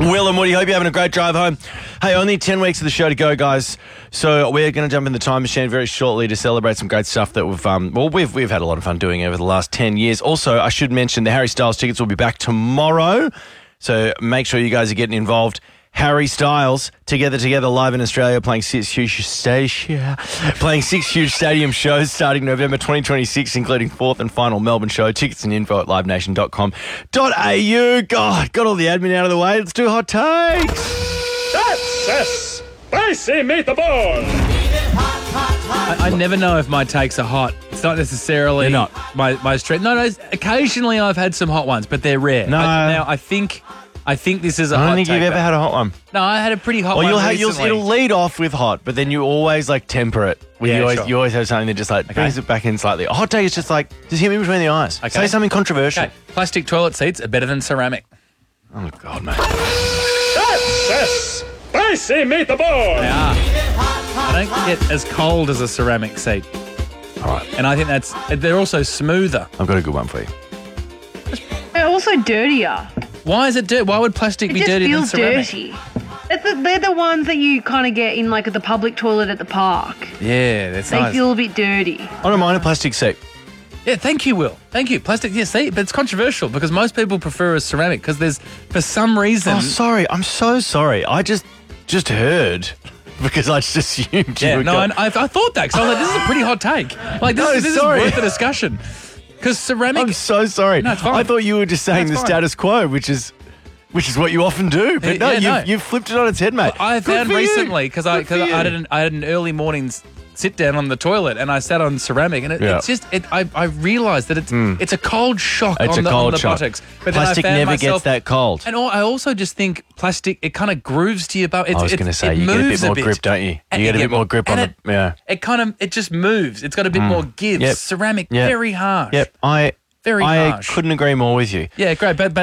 Will and Woody, hope you're having a great drive home. Hey, only 10 weeks of the show to go, guys. So we're going to jump in the time machine very shortly to celebrate some great stuff that we've had a lot of fun doing over the last 10 years. Also, I should mention the Harry Styles tickets will be back tomorrow. So make sure you guys are getting involved. Harry Styles, Together live in Australia, playing six huge stadium shows starting November 2026, including fourth and final Melbourne show. Tickets and info at livenation.com.au. God, got all the admin out of the way. Let's do hot takes. That's a spicy meatball. I never know if my takes are hot. It's not necessarily They're not. my street. No, occasionally I've had some hot ones, but they're rare. No. I think this is a hot I don't think take. you've ever had a hot one. No, I had a pretty hot Well, one recently. it'll lead off with hot, but then you always temper it. Yeah, You always have something that just brings it back in slightly. A hot take is just just hit me between the eyes. Okay. Say something controversial. Okay, plastic toilet seats are better than ceramic. Oh, God, mate. That's a spicy meatball. They are. I don't get as cold as a ceramic seat. All right. And I think they're also smoother. I've got a good one for you. They're also dirtier. Why is it dirty? Why would plastic It be just dirtier than feels ceramic? dirty. They're the ones that you kind of get in at the public toilet at the park. Yeah, that's They nice. feel a bit dirty. I don't mind a plastic seat. Yeah, thank you, Will. Thank you. Plastic, yeah, see, but it's controversial because most people prefer a ceramic because there's, for some reason... Oh, sorry. I'm so sorry. I just heard because I just assumed you Yeah, would no, go. and I thought that because I was like, this is a pretty hot take. Like, No, this is sorry. worth a discussion. Because ceramic... I'm so sorry. No, it's fine. I thought you were just saying No, the it's fine. status quo, which is what you often do. But no, Yeah, no. you've flipped it on its head, mate. I Good found for you. recently because I Good for you. had an early morning sit down on the toilet and I sat on ceramic and Yeah. it's just I realised that it's a cold shock It's on a the cold shock. buttocks. But then I Plastic found never myself, gets that cold. And I also just think plastic, it kind of grooves to your bone. I was going to say, you get a bit more grip, don't you? And You get a bit more grip on and the... Yeah. It just moves. It's got a bit more give. Yep. Ceramic, Yep. very harsh. Yep. Very I harsh. couldn't agree more with you. Yeah, great. But